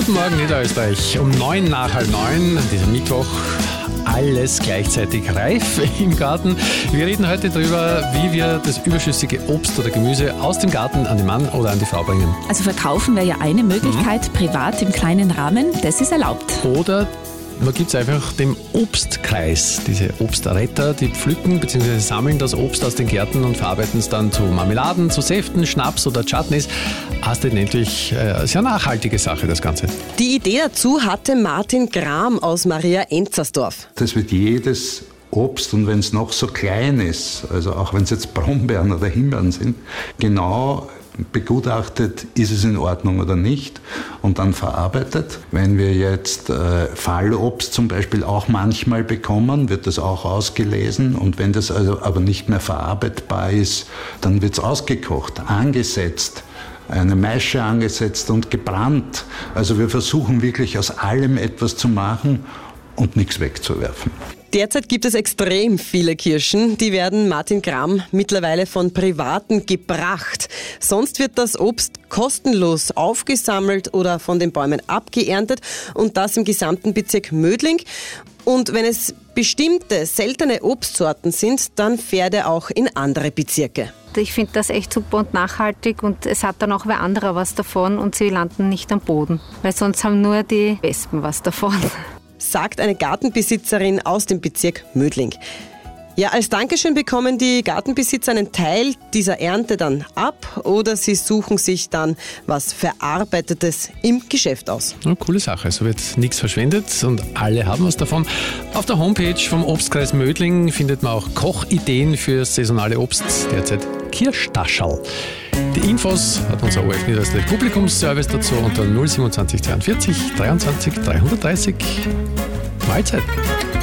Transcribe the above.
Guten Morgen, Niederösterreich. Um 9 nach halb 9, dieser Mittwoch, alles gleichzeitig reif im Garten. Wir reden heute darüber, wie wir das überschüssige Obst oder Gemüse aus dem Garten an den Mann oder an die Frau bringen. Also verkaufen wäre ja eine Möglichkeit, privat im kleinen Rahmen, das ist erlaubt. Oder man gibt es einfach dem Obstkreis, diese Obstretter, die pflücken bzw. sammeln das Obst aus den Gärten und verarbeiten es dann zu Marmeladen, zu Säften, Schnaps oder Chutneys. Also natürlich sehr nachhaltige Sache, das Ganze. Die Idee dazu hatte Martin Gram aus Maria Enzersdorf. Das wird jedes Obst, und wenn es noch so klein ist, also auch wenn es jetzt Brombeeren oder Himbeeren sind, genau begutachtet, ist es in Ordnung oder nicht, und dann verarbeitet. Wenn wir jetzt Fallobst zum Beispiel auch manchmal bekommen, wird das auch ausgelesen, und wenn das also aber nicht mehr verarbeitbar ist, dann wird es ausgekocht, angesetzt, eine Maische angesetzt und gebrannt. Also wir versuchen wirklich aus allem etwas zu machen und nichts wegzuwerfen. Derzeit gibt es extrem viele Kirschen. Die werden, Martin Gram, mittlerweile von Privaten gebracht. Sonst wird das Obst kostenlos aufgesammelt oder von den Bäumen abgeerntet, und das im gesamten Bezirk Mödling. Und wenn es bestimmte, seltene Obstsorten sind, dann fährt er auch in andere Bezirke. Ich finde das echt super und nachhaltig, und es hat dann auch wer anderer was davon und sie landen nicht am Boden, weil sonst haben nur die Wespen was davon. Sagt eine Gartenbesitzerin aus dem Bezirk Mödling. Ja, als Dankeschön bekommen die Gartenbesitzer einen Teil dieser Ernte dann ab, oder sie suchen sich dann was Verarbeitetes im Geschäft aus. Ja, coole Sache, so wird nichts verschwendet und alle haben was davon. Auf der Homepage vom Obstkreis Mödling findet man auch Kochideen für saisonale Obst, derzeit Kirschtaschel. Die Infos hat unser ORF Niederösterreich Publikumsservice dazu unter 027 43 23 330. Mahlzeit.